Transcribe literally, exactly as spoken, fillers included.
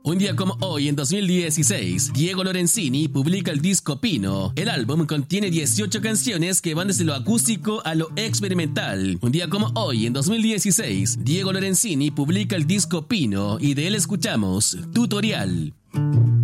Un día como hoy, en dos mil dieciséis, Diego Lorenzini publica el disco Pino. El álbum contiene dieciocho canciones que van desde lo acústico a lo experimental. Un día como hoy, en dos mil dieciséis, Diego Lorenzini publica el disco Pino y de él escuchamos Tutorial.